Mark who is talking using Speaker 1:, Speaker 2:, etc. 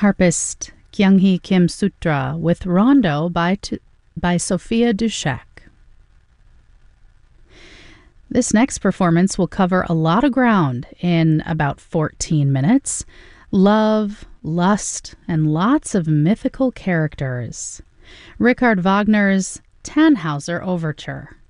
Speaker 1: harpist Kyung-hee Kim Sutra with Rondo by Sophia Dushek. This next performance will cover a lot of ground in about 14 minutes. Love, lust, and lots of mythical characters. Richard Wagner's Tannhauser Overture.